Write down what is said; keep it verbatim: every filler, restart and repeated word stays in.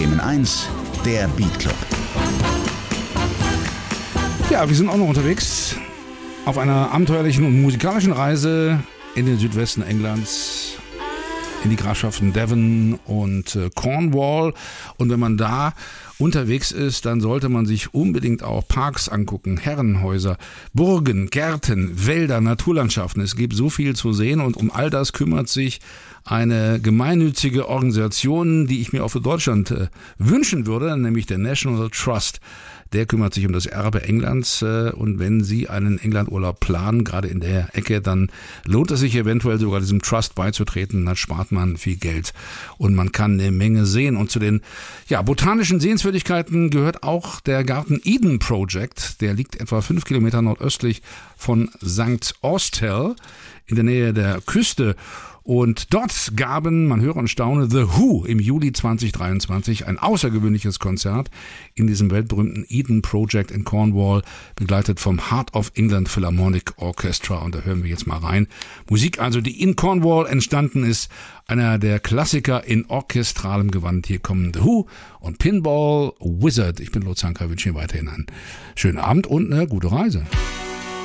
Bremen eins, der Beat Club. Ja, wir sind auch noch unterwegs auf einer abenteuerlichen und musikalischen Reise in den Südwesten Englands, in die Grafschaften Devon und äh, Cornwall. Und wenn man da unterwegs ist, dann sollte man sich unbedingt auch Parks angucken, Herrenhäuser, Burgen, Gärten, Wälder, Naturlandschaften. Es gibt so viel zu sehen und um all das kümmert sich eine gemeinnützige Organisation, die ich mir auch für Deutschland äh, wünschen würde, nämlich der National Trust. Der kümmert sich um das Erbe Englands äh, und wenn Sie einen Englandurlaub planen, gerade in der Ecke, dann lohnt es sich eventuell sogar diesem Trust beizutreten. Dann spart man viel Geld und man kann eine Menge sehen. Und zu den ja, botanischen Sehenswürdigkeiten gehört auch der Garten Eden Project. Der liegt etwa fünf Kilometer nordöstlich von Sankt Austell in der Nähe der Küste. Und dort gaben, man höre und staune, The Who im Juli zwanzig dreiundzwanzig ein außergewöhnliches Konzert in diesem weltberühmten Eden Project in Cornwall, begleitet vom Heart of England Philharmonic Orchestra. Und da hören wir jetzt mal rein. Musik also, die in Cornwall entstanden ist, einer der Klassiker in orchestralem Gewand. Hier kommen The Who und Pinball Wizard. Ich bin Lutz Hanka, wünsche Ihnen weiterhin einen schönen Abend und eine gute Reise.